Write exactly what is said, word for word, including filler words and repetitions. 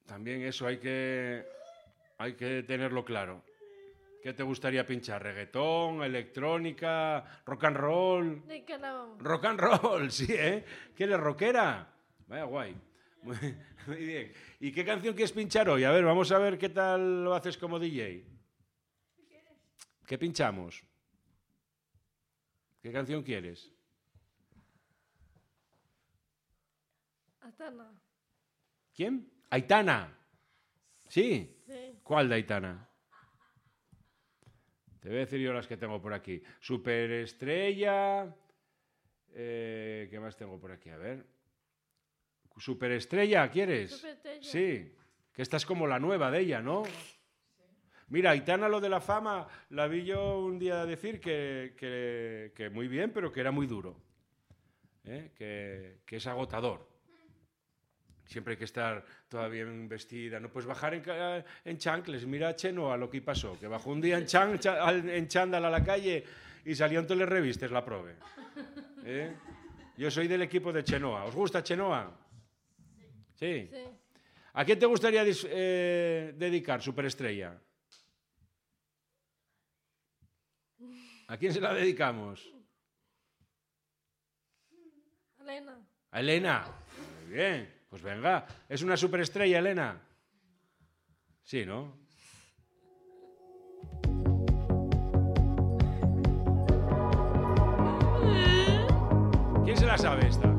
También eso hay que, hay que tenerlo claro. ¿Qué te gustaría pinchar? ¿Reggaetón, electrónica, rock and roll? Rock and roll, sí, ¿eh? ¿Qué eres, rockera? Vaya guay. Muy, muy bien. ¿Y qué canción quieres pinchar hoy? A ver, vamos a ver qué tal lo haces como D J. ¿Qué pinchamos? ¿Qué canción quieres? Aitana. ¿Quién? Aitana. ¿Sí? Sí. ¿Cuál de Aitana? Te voy a decir yo las que tengo por aquí. Superestrella. Eh, ¿Qué más tengo por aquí? A ver. Superestrella, ¿quieres? Superestrella. Sí. Que esta es como la nueva de ella, ¿no? Mira, Aitana, lo de la fama, la vi yo un día decir que, que, que muy bien, pero que era muy duro. ¿Eh? Que, que es agotador. Siempre hay que estar toda bien vestida. No puedes bajar en, en chancles. Mira a Chenoa lo que pasó, que bajó un día en, chan, en chándal a la calle y salió en todas las revistas la prove. ¿Eh? Yo soy del equipo de Chenoa. ¿Os gusta Chenoa? Sí. Sí. ¿A quién te gustaría eh, dedicar Superestrella? ¿A quién se la dedicamos? Elena. A Elena. Muy bien. Pues venga. ¿Es una superestrella, Elena? Sí, ¿no? ¿Quién se la sabe esta?